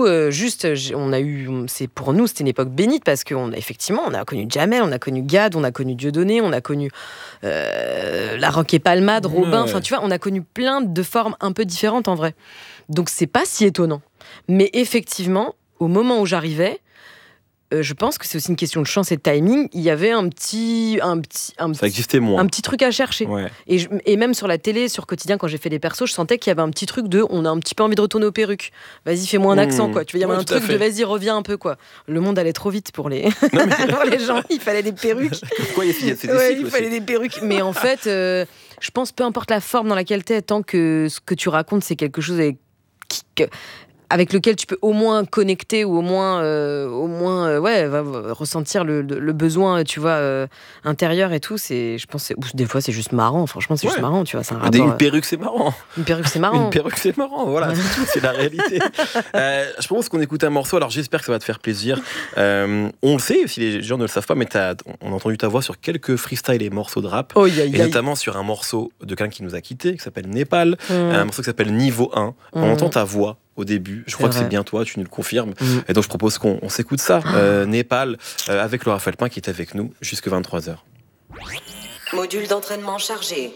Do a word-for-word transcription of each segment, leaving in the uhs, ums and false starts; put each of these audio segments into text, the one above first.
nous, euh, juste, on a eu, c'est pour nous, c'était une époque bénite parce qu'on a effectivement, on a connu Jamel, on a connu Gad, on a connu Dieudonné, on a connu euh, La Roque et Palmade, Robin. Enfin, ouais. Tu vois, on a connu plein de formes un peu différentes en vrai. Donc c'est pas si étonnant. Mais effectivement, au moment où j'arrivais, euh, je pense que c'est aussi une question de chance et de timing. Il y avait un petit, un petit, un ça existait moins. Un petit truc à chercher. Ouais. Et, je, et même sur la télé, sur Quotidien, quand j'ai fait les persos, je sentais qu'il y avait un petit truc de, on a un petit peu envie de retourner aux perruques. Vas-y, fais-moi un accent, quoi. Tu vois, il y avait ouais, un truc de, vas-y, reviens un peu, quoi. Le monde allait trop vite pour les, non, mais... pour les gens. Il fallait des perruques. Pourquoi il y a, c'est des ouais, il fallait des perruques. Mais en fait, euh, je pense, peu importe la forme dans laquelle t'es, tant que ce que tu racontes, c'est quelque chose avec qui, que, avec lequel tu peux au moins connecter ou au moins, euh, au moins euh, ouais, va, va ressentir le, le, le besoin, tu vois, euh, intérieur et tout. C'est, je pense, c'est, des fois, c'est juste marrant. Franchement, c'est ouais. juste marrant, tu vois. C'est un rapport, une perruque, c'est marrant. Une perruque, c'est marrant. Une perruque, c'est marrant. Voilà, c'est tout. C'est la réalité. euh, je pense qu'on écoute un morceau. Alors, j'espère que ça va te faire plaisir. Euh, on le sait, si les gens ne le savent pas, mais t'as, on a entendu ta voix sur quelques freestyles et morceaux de rap, oh, yeah, yeah, et notamment yeah. sur un morceau de quelqu'un qui nous a quittés, qui s'appelle Népal, mmh. un morceau qui s'appelle Niveau un. Mmh. On entend ta voix au début, je c'est crois vrai. que c'est bien toi, tu nous le confirmes. Mmh. Et donc je propose qu'on on s'écoute ça, euh, Népal, euh, avec Laura Felpin qui est avec nous jusqu'à vingt-trois heures. Module d'entraînement chargé.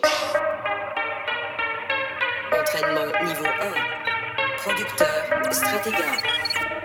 Entraînement niveau un. Producteur Stratega.